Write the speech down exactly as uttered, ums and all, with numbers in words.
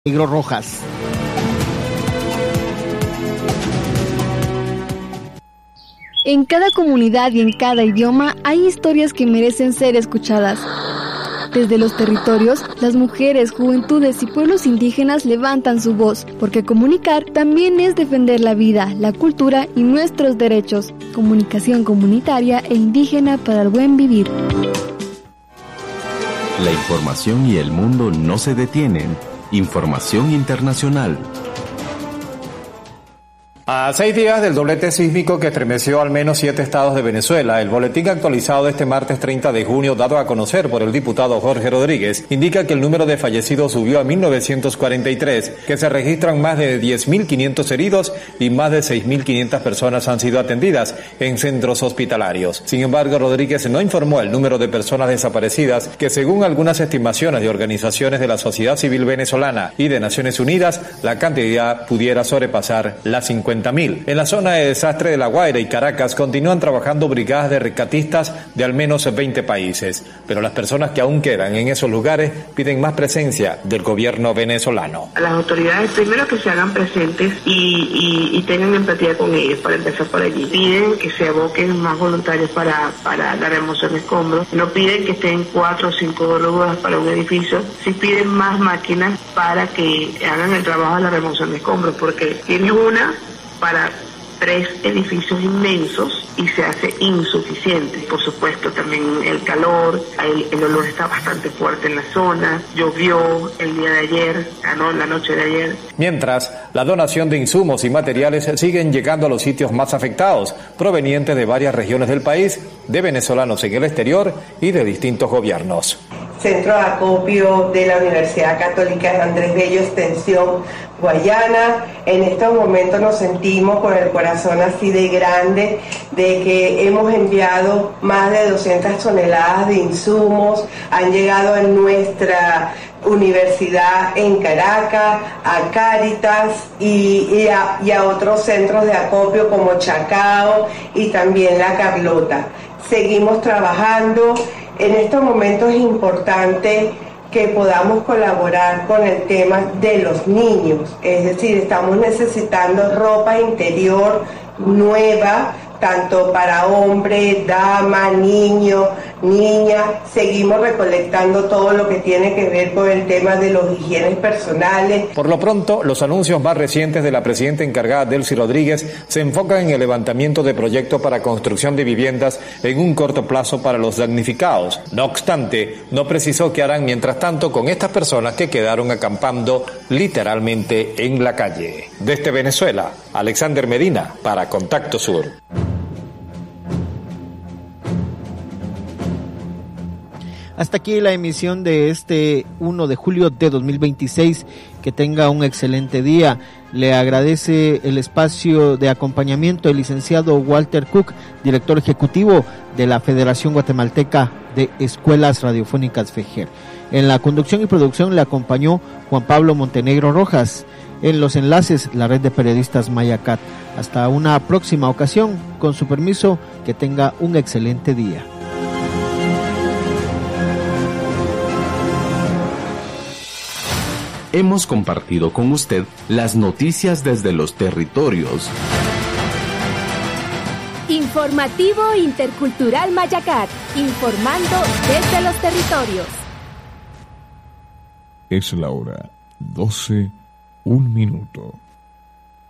Negro Rojas. En cada comunidad y en cada idioma hay historias que merecen ser escuchadas. Desde los territorios, las mujeres, juventudes y pueblos indígenas levantan su voz, porque comunicar también es defender la vida, la cultura y nuestros derechos. Comunicación comunitaria e indígena para el buen vivir. La información y el mundo no se detienen. Información internacional. A seis días del doblete sísmico que estremeció al menos siete estados de Venezuela, el boletín actualizado de este martes treinta de junio, dado a conocer por el diputado Jorge Rodríguez, indica que el número de fallecidos subió a mil novecientos cuarenta y tres, que se registran más de diez mil quinientos heridos y más de seis mil quinientas personas han sido atendidas en centros hospitalarios. Sin embargo, Rodríguez no informó el número de personas desaparecidas, que según algunas estimaciones de organizaciones de la sociedad civil venezolana y de Naciones Unidas, la cantidad pudiera sobrepasar las cincuenta mil. En la zona de desastre de La Guaira y Caracas continúan trabajando brigadas de rescatistas de al menos veinte países, pero las personas que aún quedan en esos lugares piden más presencia del gobierno venezolano. A las autoridades primero que se hagan presentes y, y, y tengan empatía con ellos, para empezar por allí. Piden que se aboquen más voluntarios para, para la remoción de escombros. No piden que estén cuatro o cinco grúas para un edificio, sí piden más máquinas para que hagan el trabajo de la remoción de escombros, porque tienes una para tres edificios inmensos y se hace insuficiente. Por supuesto, también el calor, el, el olor está bastante fuerte en la zona, llovió el día de ayer, no, la noche de ayer. Mientras, la donación de insumos y materiales siguen llegando a los sitios más afectados, provenientes de varias regiones del país, de venezolanos en el exterior y de distintos gobiernos. Centro de acopio de la Universidad Católica de Andrés Bello, extensión Guayana. En estos momentos nos sentimos con el corazón así de grande de que hemos enviado más de doscientas toneladas de insumos, han llegado en nuestra universidad en Caracas, a Cáritas y, y, a, y a otros centros de acopio como Chacao y también La Carlota. Seguimos trabajando. En estos momentos es importante que podamos colaborar con el tema de los niños, es decir, estamos necesitando ropa interior nueva, tanto para hombre, dama, niño, niña. Seguimos recolectando todo lo que tiene que ver con el tema de los higienes personales. Por lo pronto, los anuncios más recientes de la presidenta encargada Delcy Rodríguez se enfocan en el levantamiento de proyectos para construcción de viviendas en un corto plazo para los damnificados. No obstante, no precisó qué harán mientras tanto con estas personas que quedaron acampando literalmente en la calle. Desde Venezuela, Alexander Medina para Contacto Sur. Hasta aquí la emisión de este primero de julio de dos mil veintiséis. Que tenga un excelente día. Le agradece el espacio de acompañamiento el licenciado Walter Cook, director ejecutivo de la Federación Guatemalteca de Escuelas Radiofónicas FEGER. En la conducción y producción le acompañó Juan Pablo Montenegro Rojas. En los enlaces, la red de periodistas Mayacat. Hasta una próxima ocasión. Con su permiso, que tenga un excelente día. Hemos compartido con usted las noticias desde los territorios. Informativo Intercultural Mayacat, informando desde los territorios. Es la hora doce, un minuto.